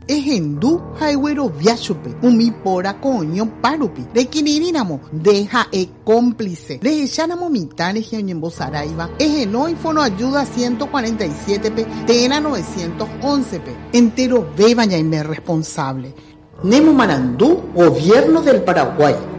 Ejendu haigüero viachupe, umipora coño parupi, de quinirinamo, deja cómplice, de echanamo mitanes y oñembo saraiva, ejeno y fono ayuda 147 p, tena 911 p, entero bebaña y me responsable. Nemo Marandú, Gobierno del Paraguay.